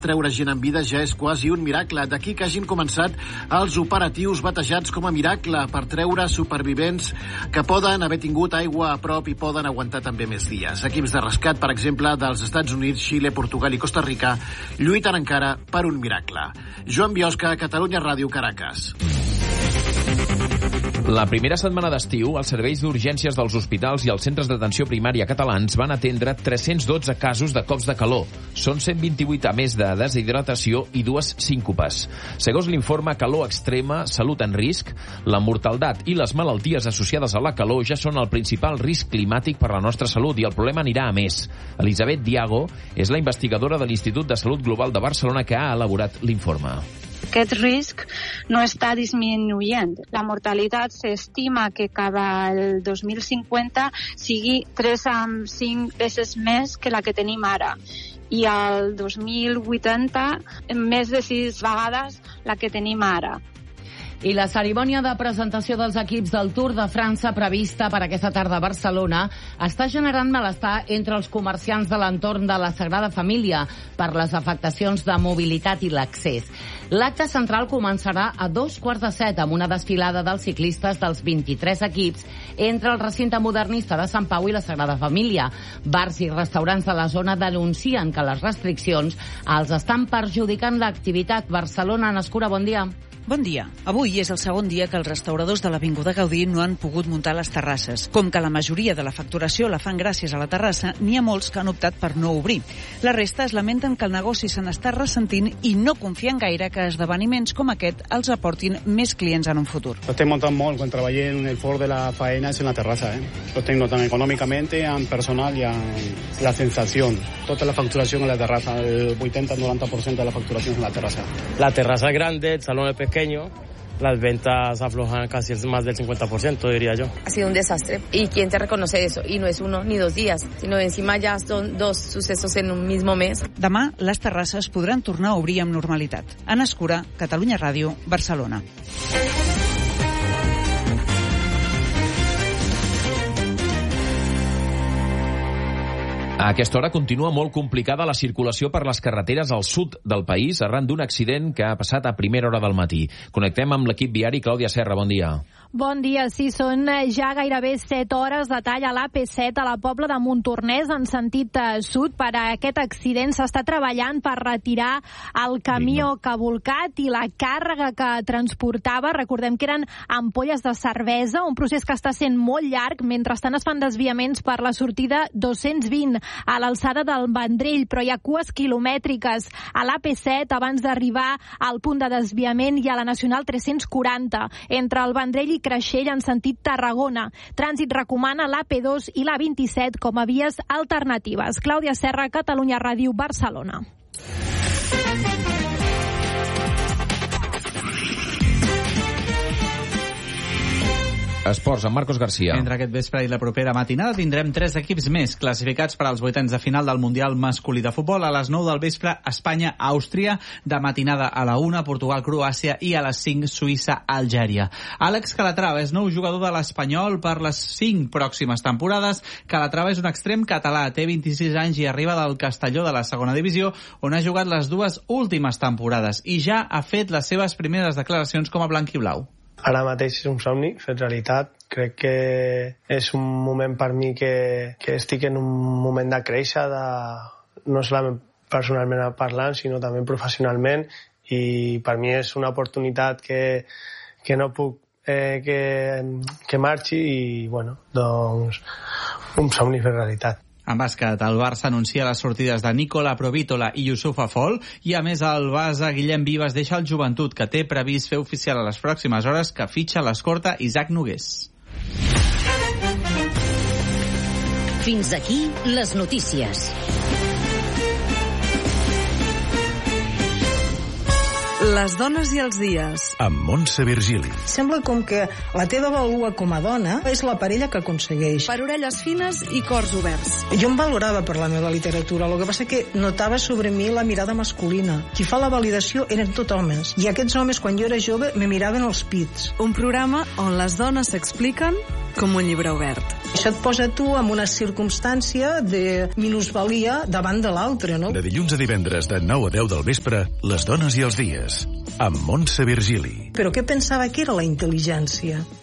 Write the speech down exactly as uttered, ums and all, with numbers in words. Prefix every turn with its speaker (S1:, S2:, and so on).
S1: Treure gent en vida ja és quasi un miracle. D'aquí que hagin començat els operatius batejats com a miracle per treure supervivents que poden haver tingut aigua a prop i poden aguantar també més dies. Equips de rescat, per exemple, dels Estats Units, Xile, Portugal i Costa Rica lluiten encara per un miracle. Joan Biosca, Catalunya Ràdio, Caracas.
S2: La primera setmana d'estiu, els serveis d'urgències dels hospitals i els centres d'atenció primària catalans van atendre tres-cents dotze casos de cops de calor. Són cent vint-i-vuit a més de deshidratació i dues síncopes. Segons l'informe Calor Extrema, Salut en Risc, la mortaldat i les malalties associades a la calor ja són el principal risc climàtic per a la nostra salut i el problema anirà a més. Elisabet Diago és la investigadora de l'Institut de Salut Global de Barcelona que ha elaborat l'informe.
S3: Aquest risc no està disminuint. La mortalitat s'estima que cada el dos mil cinquanta sigui tres a cinc veces més que la que tenim ara. I al dos mil vuitanta més de sis vegades la que tenim ara.
S4: I la cerimònia de presentació dels equips del Tour de França prevista per aquesta tarda a Barcelona està generant malestar entre els comerciants de l'entorn de la Sagrada Família per les afectacions de mobilitat i l'accés. L'acte central començarà a dos quarts de set amb una desfilada dels ciclistes dels vint-i-tres equips entre el recinte modernista de Sant Pau i la Sagrada Família. Bars i restaurants de la zona denuncien que les restriccions els estan perjudicant l'activitat. Barcelona, Nascura, bon dia.
S5: Bon dia. Avui és el segon dia que els restauradors de l'Avinguda Gaudí no han pogut muntar les terrasses. Com que la majoria de la facturació la fan gràcies a la terrassa, n'hi ha molts que han optat per no obrir. La resta es lamenten que el negoci se n'està ressentint i no confien gaire que esdeveniments com aquest els aportin més clients en un futur.
S6: Lo estem notant molt quan treballem en el fort de la faena és en la terrassa. Eh? Lo estem notant econòmicament, en personal i en la sensació. Tota la facturació en la terrassa, el vuitenta al noventa por ciento de la facturació en la terrassa.
S7: La terraza es grande, el salón es pequeño, las ventas aflojan casi más del cincuenta por ciento, diría yo.
S8: Ha sido un desastre. ¿Y quién te reconoce eso? Y no es uno ni dos días, sino encima ya son dos sucesos en un mismo mes.
S5: Demà, les terrasses podran tornar a obrir amb normalitat. Anna Escura, Catalunya Ràdio, Barcelona.
S2: A aquesta hora continua molt complicada la circulació per les carreteres al sud del país arran d'un accident que ha passat a primera hora del matí. Connectem amb l'equip viari. Clàudia Serra, bon dia.
S9: Bon dia, sí, són ja gairebé set hores de tall a l'A P set a la Pobla de Montornès en sentit sud. Per a aquest accident s'està treballant per retirar el camió que ha volcat i la càrrega que transportava. Recordem que eren ampolles de cervesa, un procés que està sent molt llarg. Mentrestant es fan desviaments per la sortida dos-cents vint a l'alçada del Vendrell, però hi ha cues quilomètriques a l'A P set abans d'arribar al punt de desviament i a la Nacional tres-cents quaranta entre el Vendrell i Creixell en sentit Tarragona. Trànsit recomana l'A P dos i l'A vint-i-set com a vies alternatives. Clàudia Serra, Catalunya Ràdio, Barcelona.
S2: Esports, amb Marcos García.
S10: Entre aquest vespre i la propera matinada tindrem tres equips més classificats per als vuitens de final del Mundial masculí de futbol. A les nou del vespre, Espanya-Àustria, de matinada a la una, Portugal-Croàcia i a les cinc, Suïssa-Algèria. Àlex Calatrava és nou jugador de l'Espanyol per les cinc pròximes temporades. Calatrava és un extrem català, té vint-i-sis anys i arriba del Castelló de la segona divisió, on ha jugat les dues últimes temporades i ja ha fet les seves primeres declaracions com a blanquiblau.
S11: Ara mateix és un somni fet realitat. Crec que és un moment per mi que, que estic en un moment de créixer, de, no solament personalment parlant, sinó també professionalment, i per mi és una oportunitat que, que no puc eh, que, que marxi i, bueno, doncs un somni fet realitat.
S10: En bàsquet, el Barça anuncia les sortides de Nicola Provítola i Youssouf Afol i, a més, el base Guillem Vives deixa el Joventut, que té previst fer oficial a les pròximes hores que fitxa l'escorta Isaac Nogués.
S12: Fins aquí les notícies.
S13: Les dones i els dies.
S14: Amb Montse Virgili.
S15: Sembla com que la teva vàlua com a dona és la parella que aconsegueix.
S13: Per orelles fines i cors oberts.
S15: Jo em valorava per la meva literatura, el que passa que notava sobre mi la mirada masculina. Qui fa la validació eren tot homes. I aquests homes, quan jo era jove, me miraven els pits.
S13: Un programa on les dones s'expliquen com un llibre obert.
S15: Això et posa tu en una circumstància de minusvalia davant de l'altre, no?
S14: De dilluns a divendres, de nou a deu del vespre, Les dones i els dies, amb Montse Virgili.
S15: Però què pensava que era la intel·ligència?